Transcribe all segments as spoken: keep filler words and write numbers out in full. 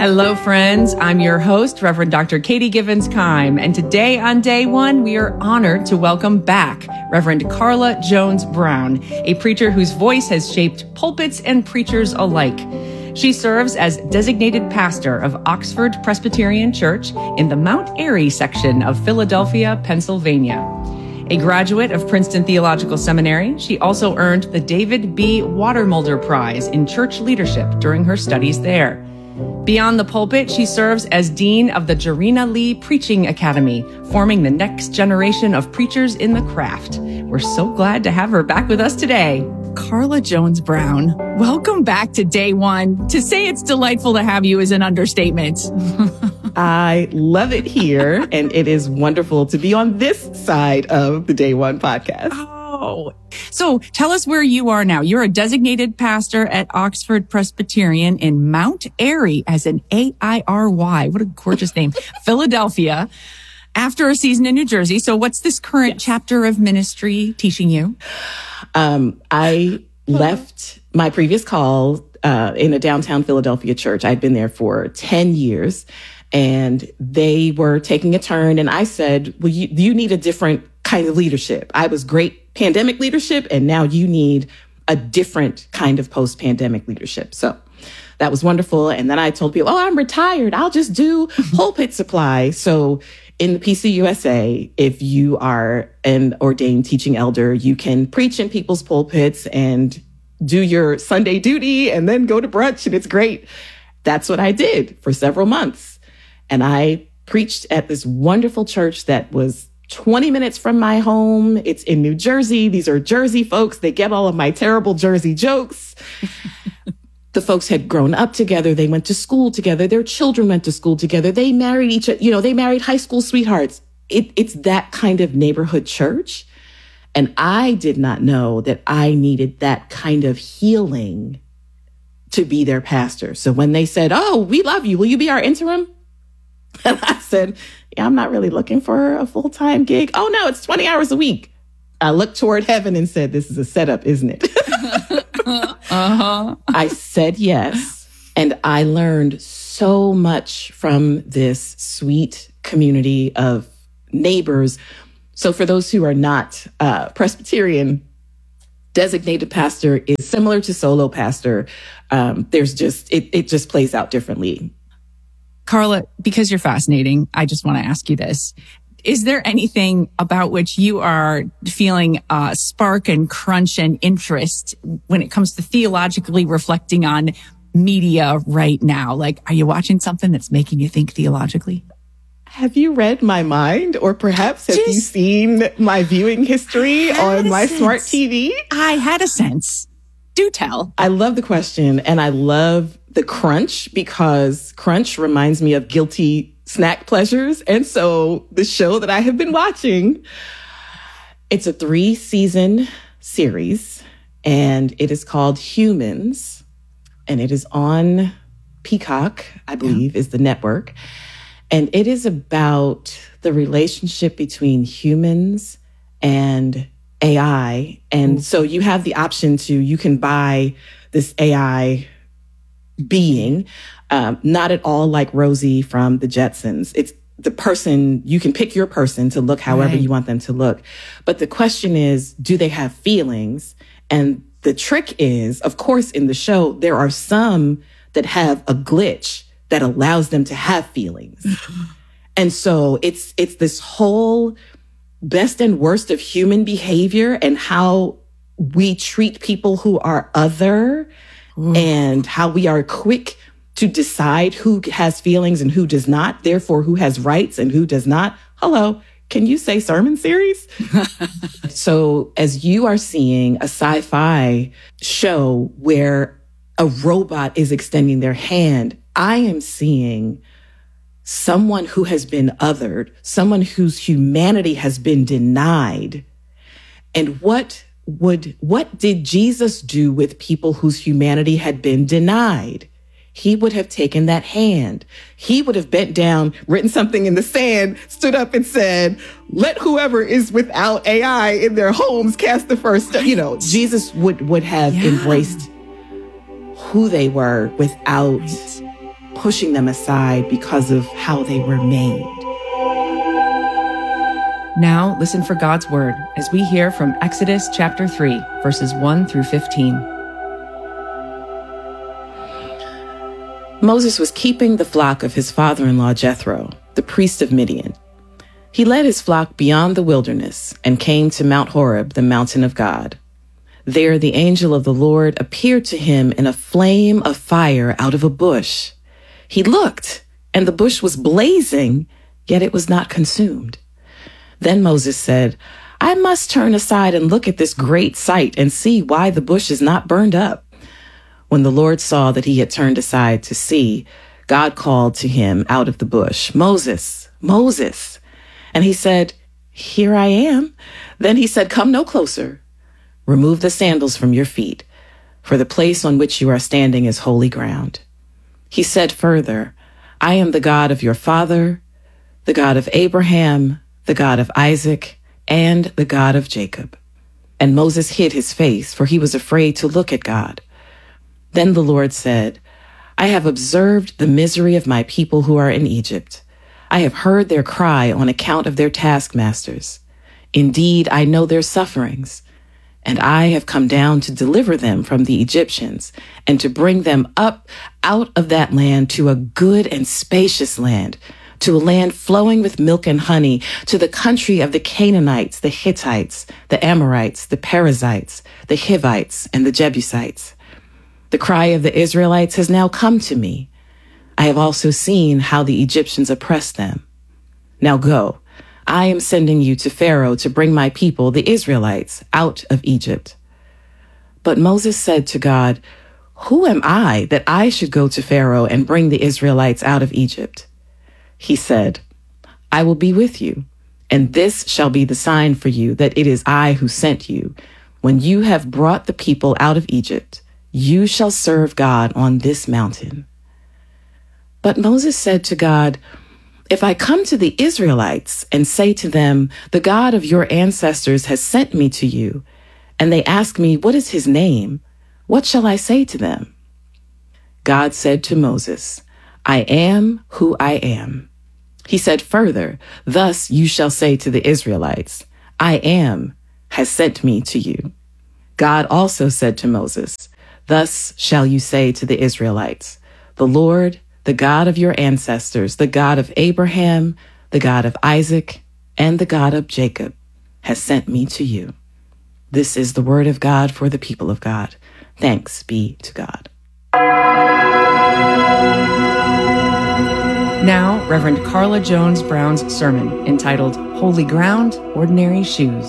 Hello, friends. I'm your host, Reverend Doctor Katie Givens-Keim, and today on day one, we are honored to welcome back Reverend Carla Jones Brown, a preacher whose voice has shaped pulpits and preachers alike. She serves as designated pastor of Oxford Presbyterian Church in the Mount Airy section of Philadelphia, Pennsylvania. A graduate of Princeton Theological Seminary, she also earned the David B. Watermulder Prize in Church Leadership during her studies there. Beyond the pulpit, she serves as Dean of the Jarena Lee Preaching Academy, forming the next generation of preachers in the craft. We're so glad to have her back with us today. Carla Jones Brown, welcome back to day one. To say it's delightful to have you is an understatement. I love it here, and it is wonderful to be on this side of the Day One podcast. Oh, so tell us where you are now. You're a designated pastor at Oxford Presbyterian in Mount Airy, as in A I R Y. What a gorgeous name. Philadelphia, after a season in New Jersey. So what's this current yes. chapter of ministry teaching you? Um, I left my previous call uh, in a downtown Philadelphia church. I'd been there for ten years. And they were taking a turn. And I said, well, you, you need a different kind of leadership. I was great pandemic leadership, and now you need a different kind of post-pandemic leadership. So that was wonderful. And then I told people, oh, I'm retired. I'll just do pulpit supply. So in the P C U S A, if you are an ordained teaching elder, you can preach in people's pulpits and do your Sunday duty and then go to brunch. And it's great. That's what I did for several months. And I preached at this wonderful church that was twenty minutes from my home. It's in New Jersey. These are Jersey folks. They get all of my terrible Jersey jokes. The folks had grown up together. They went to school together. Their children went to school together. They married each other. You know, they married high school sweethearts. It, it's that kind of neighborhood church. And I did not know that I needed that kind of healing to be their pastor. So when they said, oh, we love you, will you be our interim? And I said, yeah, I'm not really looking for a full-time gig. Oh, no, it's twenty hours a week. I looked toward heaven and said, this is a setup, isn't it? uh-huh. I said yes. And I learned so much from this sweet community of neighbors. So for those who are not uh, Presbyterian, designated pastor is similar to solo pastor. Um, there's just, it, it just plays out differently. Carla, because you're fascinating, I just want to ask you this. Is there anything about which you are feeling uh, spark and crunch and interest when it comes to theologically reflecting on media right now? Like, are you watching something that's making you think theologically? Have you read my mind? Or perhaps have just, you seen my viewing history on my sense. Smart T V? I had a sense. Do tell. I love the question, and I love the crunch, because crunch reminds me of guilty snack pleasures. And so the show that I have been watching, it's a three season series, and it is called Humans, and it is on Peacock, I believe, yeah. is the network. And it is about the relationship between humans and A I. And mm. so you have the option to, you can buy this A I being, um, not at all like Rosie from the Jetsons. It's the person, you can pick your person to look however right. you want them to look. But the question is, do they have feelings? And the trick is, of course, in the show, there are some that have a glitch that allows them to have feelings. And so it's, it's this whole best and worst of human behavior and how we treat people who are other. Ooh. And how we are quick to decide who has feelings and who does not, therefore who has rights and who does not. Hello, can you say sermon series? So as you are seeing a sci-fi show where a robot is extending their hand, I am seeing someone who has been othered, someone whose humanity has been denied. And what would, what did Jesus do with people whose humanity had been denied? He would have taken that hand. He would have bent down, written something in the sand, stood up and said, let whoever is without A I in their homes cast the first stone. You know, Jesus would, would have yeah. embraced who they were without right. pushing them aside because of how they were made. Now listen for God's word as we hear from Exodus chapter three, verses one through fifteen. Moses was keeping the flock of his father-in-law Jethro, the priest of Midian. He led his flock beyond the wilderness and came to Mount Horeb, the mountain of God. There the angel of the Lord appeared to him in a flame of fire out of a bush. He looked, and the bush was blazing, yet it was not consumed. Then Moses said, I must turn aside and look at this great sight and see why the bush is not burned up. When the Lord saw that he had turned aside to see, God called to him out of the bush, Moses, Moses. And he said, Here I am. Then he said, Come no closer. Remove the sandals from your feet, for the place on which you are standing is holy ground. He said further, I am the God of your father, the God of Abraham, the God of Isaac, and the God of Jacob. And Moses hid his face, for he was afraid to look at God. Then the Lord said, I have observed the misery of my people who are in Egypt. I have heard their cry on account of their taskmasters. Indeed, I know their sufferings, and I have come down to deliver them from the Egyptians and to bring them up out of that land to a good and spacious land, to a land flowing with milk and honey, to the country of the Canaanites, the Hittites, the Amorites, the Perizzites, the Hivites, and the Jebusites. The cry of the Israelites has now come to me. I have also seen how the Egyptians oppressed them. Now go, I am sending you to Pharaoh to bring my people, the Israelites, out of Egypt. But Moses said to God, Who am I that I should go to Pharaoh and bring the Israelites out of Egypt? He said, I will be with you, and this shall be the sign for you that it is I who sent you. When you have brought the people out of Egypt, you shall serve God on this mountain. But Moses said to God, If I come to the Israelites and say to them, The God of your ancestors has sent me to you, and they ask me, What is his name? What shall I say to them? God said to Moses, I am who I am. He said further, Thus you shall say to the Israelites, I am has sent me to you. God also said to Moses, Thus shall you say to the Israelites, The Lord, the God of your ancestors, the God of Abraham, the God of Isaac, and the God of Jacob, has sent me to you. This is the word of God for the people of God. Thanks be to God. Now, Reverend Carla Jones Brown's sermon entitled Holy Ground, Ordinary Shoes.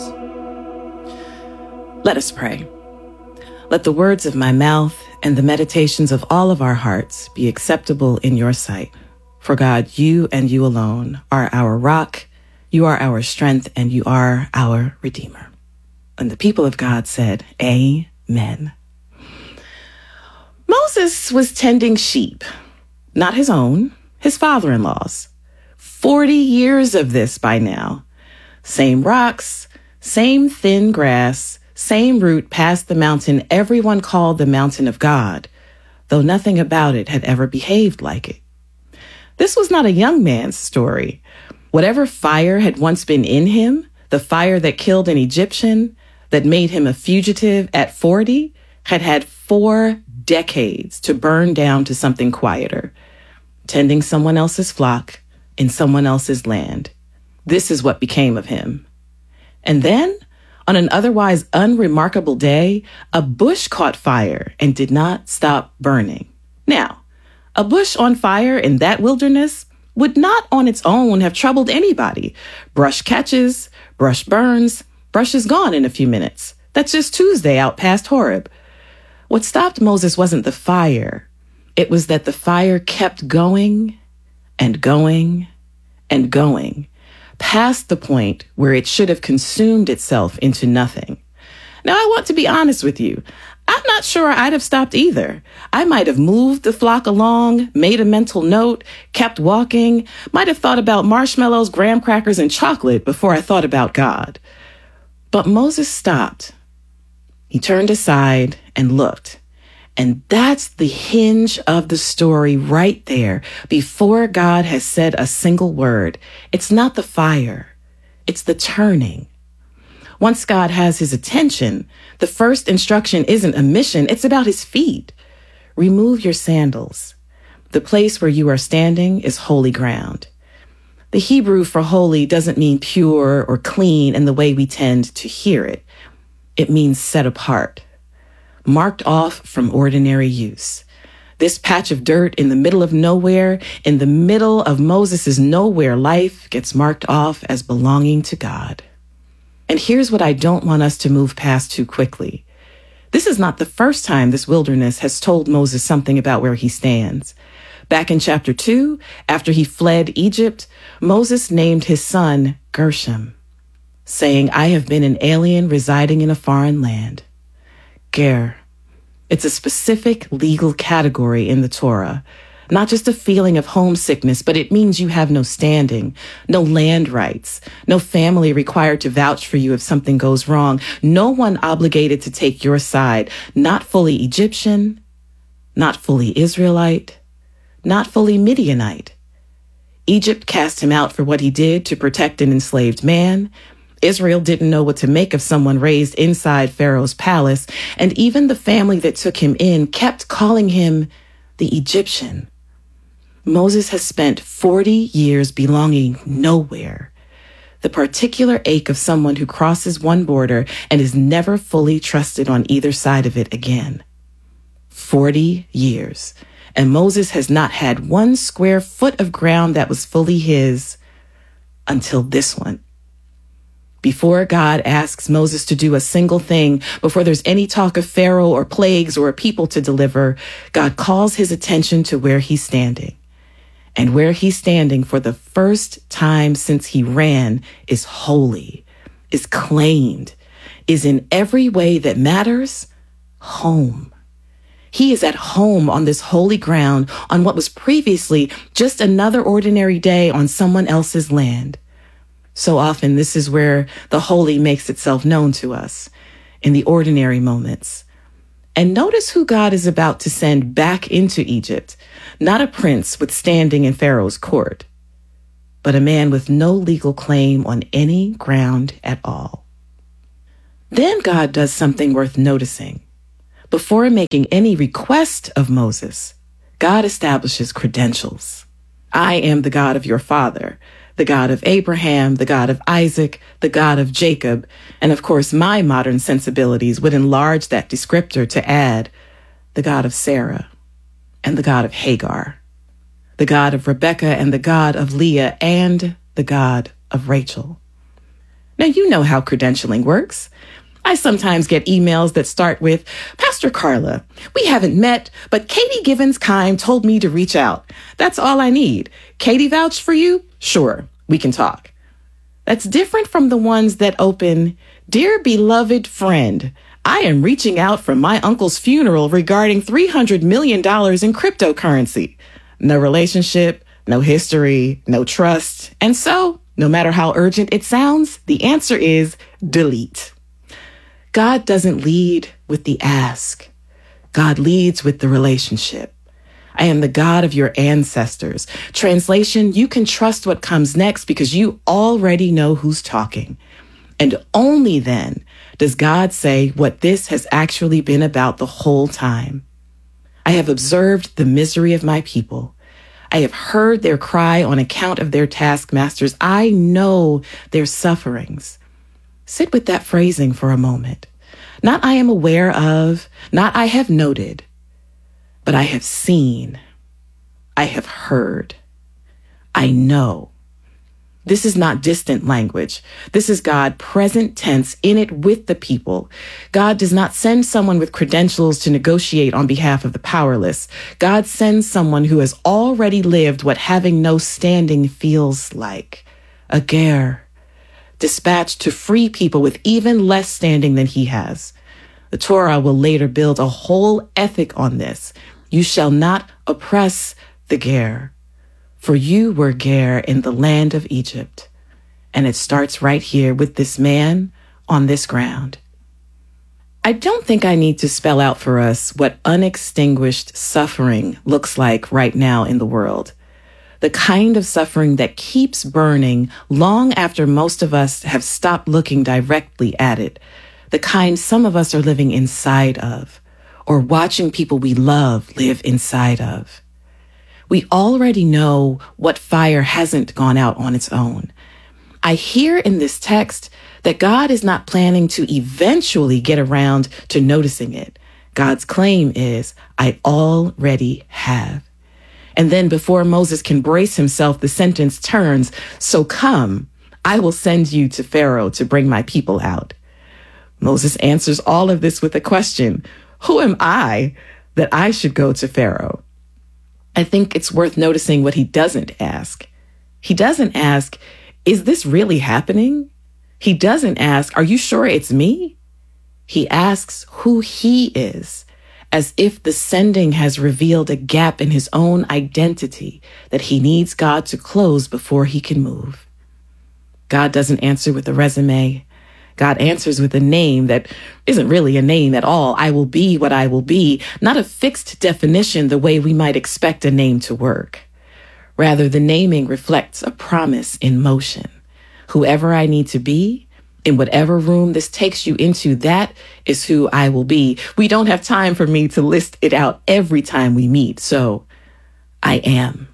Let us pray. Let the words of my mouth and the meditations of all of our hearts be acceptable in your sight. For God, you and you alone are our rock, you are our strength, and you are our Redeemer. And the people of God said, Amen. Moses was tending sheep, not his own, his father-in-law's. Forty years of this by now. Same rocks, same thin grass, same route past the mountain everyone called the mountain of God, though nothing about it had ever behaved like it. This was not a young man's story. Whatever fire had once been in him, the fire that killed an Egyptian, that made him a fugitive at forty, had had four decades to burn down to something quieter, tending someone else's flock in someone else's land. This is what became of him. And then, on an otherwise unremarkable day, a bush caught fire and did not stop burning. Now, a bush on fire in that wilderness would not on its own have troubled anybody. Brush catches, brush burns, brush is gone in a few minutes. That's just Tuesday out past Horeb. What stopped Moses wasn't the fire. It was that the fire kept going and going and going, past the point where it should have consumed itself into nothing. Now, I want to be honest with you. I'm not sure I'd have stopped either. I might have moved the flock along, made a mental note, kept walking, might have thought about marshmallows, graham crackers, and chocolate before I thought about God. But Moses stopped. He turned aside and looked, And that's the hinge of the story right there. Before God has said a single word, it's not the fire, it's the turning. Once God has his attention, the first instruction isn't a mission, it's about his feet. Remove your sandals. The place where you are standing is holy ground. The Hebrew for holy doesn't mean pure or clean in the way we tend to hear it. It means set apart, marked off from ordinary use. This patch of dirt in the middle of nowhere, in the middle of Moses' nowhere life, gets marked off as belonging to God. And here's what I don't want us to move past too quickly. This is not the first time this wilderness has told Moses something about where he stands. Back in chapter two, after he fled Egypt, Moses named his son Gershom, saying, I have been an alien residing in a foreign land. Ger. It's a specific legal category in the Torah, not just a feeling of homesickness, but it means you have no standing, no land rights, no family required to vouch for you if something goes wrong, no one obligated to take your side, not fully Egyptian, not fully Israelite, not fully Midianite. Egypt cast him out for what he did to protect an enslaved man. Israel didn't know what to make of someone raised inside Pharaoh's palace, and even the family that took him in kept calling him the Egyptian. Moses has spent forty years belonging nowhere. The particular ache of someone who crosses one border and is never fully trusted on either side of it again. Forty years. And Moses has not had one square foot of ground that was fully his until this one. Before God asks Moses to do a single thing, before there's any talk of Pharaoh or plagues or a people to deliver, God calls his attention to where he's standing. And where he's standing for the first time since he ran is holy, is claimed, is in every way that matters, home. He is at home on this holy ground on what was previously just another ordinary day on someone else's land. So often this is where the holy makes itself known to us, in the ordinary moments. And notice who God is about to send back into Egypt, not a prince with standing in Pharaoh's court, but a man with no legal claim on any ground at all. Then God does something worth noticing. Before making any request of Moses, God establishes credentials. I am the God of your father, the God of Abraham, the God of Isaac, the God of Jacob. And of course, my modern sensibilities would enlarge that descriptor to add the God of Sarah and the God of Hagar, the God of Rebekah and the God of Leah and the God of Rachel. Now, you know how credentialing works. I sometimes get emails that start with, Pastor Carla, we haven't met, but Katie Givens-Keim told me to reach out. That's all I need. Katie vouched for you? Sure, we can talk. That's different from the ones that open, Dear beloved friend, I am reaching out from my uncle's funeral regarding three hundred million dollars in cryptocurrency. No relationship, no history, no trust. And so, no matter how urgent it sounds, the answer is delete. God doesn't lead with the ask. God leads with the relationship. I am the God of your ancestors. Translation, you can trust what comes next because you already know who's talking. And only then does God say what this has actually been about the whole time. I have observed the misery of my people. I have heard their cry on account of their taskmasters. I know their sufferings. Sit with that phrasing for a moment. Not I am aware of, not I have noted, but I have seen, I have heard, I know. This is not distant language. This is God present tense in it with the people. God does not send someone with credentials to negotiate on behalf of the powerless. God sends someone who has already lived what having no standing feels like. A ger, dispatched to free people with even less standing than he has. The Torah will later build a whole ethic on this. You shall not oppress the ger. For you were ger in the land of Egypt. And it starts right here with this man on this ground. I don't think I need to spell out for us what unextinguished suffering looks like right now in the world. The kind of suffering that keeps burning long after most of us have stopped looking directly at it. The kind some of us are living inside of, or watching people we love live inside of. We already know what fire hasn't gone out on its own. I hear in this text that God is not planning to eventually get around to noticing it. God's claim is, I already have. And then before Moses can brace himself, the sentence turns, so come, I will send you to Pharaoh to bring my people out. Moses answers all of this with a question. Who am I that I should go to Pharaoh? I think it's worth noticing what he doesn't ask. He doesn't ask, is this really happening? He doesn't ask, are you sure it's me? He asks who he is, as if the sending has revealed a gap in his own identity that he needs God to close before he can move. God doesn't answer with a resume. God answers with a name that isn't really a name at all. I will be what I will be, not a fixed definition the way we might expect a name to work. Rather, the naming reflects a promise in motion. Whoever I need to be, in whatever room this takes you into, that is who I will be. We don't have time for me to list it out every time we meet, so I am.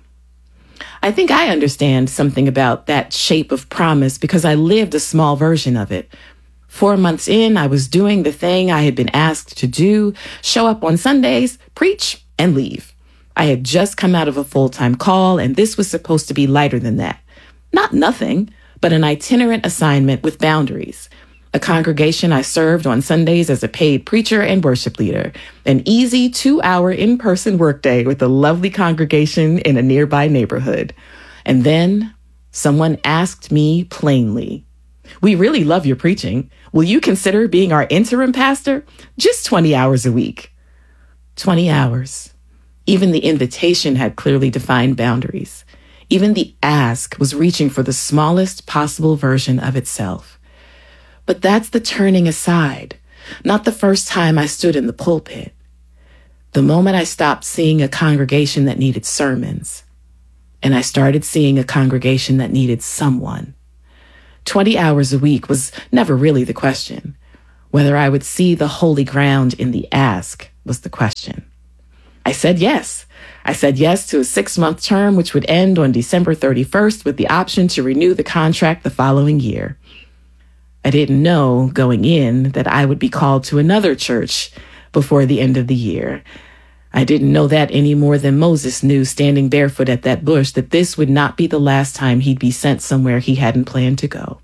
I think I understand something about that shape of promise because I lived a small version of it. Four months in, I was doing the thing I had been asked to do, show up on Sundays, preach, and leave. I had just come out of a full-time call, and this was supposed to be lighter than that. Not nothing, but an itinerant assignment with boundaries. A congregation I served on Sundays as a paid preacher and worship leader. An easy two-hour in-person workday with a lovely congregation in a nearby neighborhood. And then someone asked me plainly, we really love your preaching. Will you consider being our interim pastor? Just twenty hours a week. twenty hours. Even the invitation had clearly defined boundaries. Even the ask was reaching for the smallest possible version of itself. But that's the turning aside, not the first time I stood in the pulpit. The moment I stopped seeing a congregation that needed sermons, and I started seeing a congregation that needed someone. twenty hours a week was never really the question. Whether I would see the holy ground in the ask was the question. I said yes. I said yes to a six-month term, which would end on December thirty-first with the option to renew the contract the following year. I didn't know going in that I would be called to another church before the end of the year. I didn't know that any more than Moses knew standing barefoot at that bush that this would not be the last time he'd be sent somewhere he hadn't planned to go.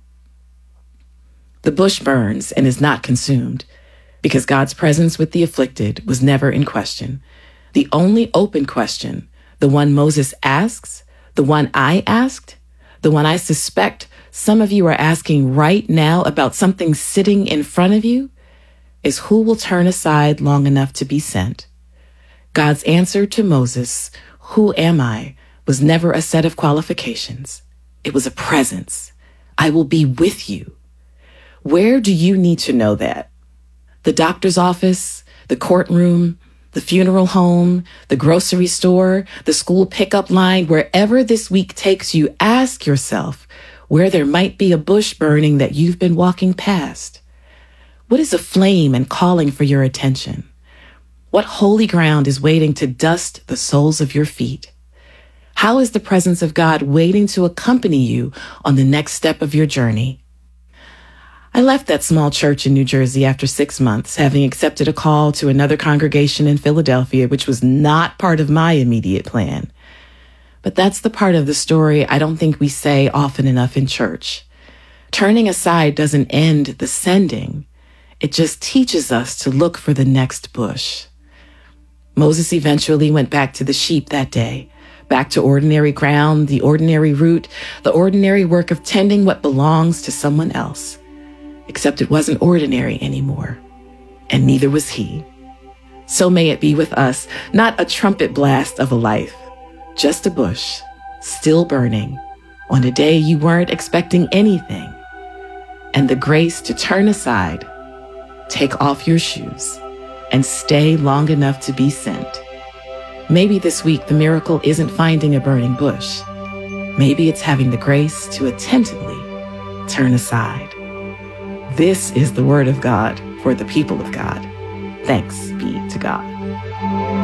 The bush burns and is not consumed because God's presence with the afflicted was never in question. The only open question, the one Moses asks, the one I asked, the one I suspect some of you are asking right now about something sitting in front of you, is who will turn aside long enough to be sent. God's answer to Moses, who am I, was never a set of qualifications. It was a presence. I will be with you. Where do you need to know that? The doctor's office, the courtroom, the funeral home, the grocery store, the school pickup line, wherever this week takes you, ask yourself where there might be a bush burning that you've been walking past. What is aflame and calling for your attention? What holy ground is waiting to dust the soles of your feet? How is the presence of God waiting to accompany you on the next step of your journey? I left that small church in New Jersey after six months, having accepted a call to another congregation in Philadelphia, which was not part of my immediate plan. But that's the part of the story I don't think we say often enough in church. Turning aside doesn't end the sending. It just teaches us to look for the next bush. Moses eventually went back to the sheep that day, back to ordinary ground, the ordinary route, the ordinary work of tending what belongs to someone else. Except it wasn't ordinary anymore, and neither was he. So may it be with us, not a trumpet blast of a life, just a bush, still burning, on a day you weren't expecting anything, and the grace to turn aside take off your shoes and stay long enough to be sent. Maybe this week the miracle isn't finding a burning bush. Maybe it's having the grace to attentively turn aside. This is the word of God for the people of God. Thanks be to God.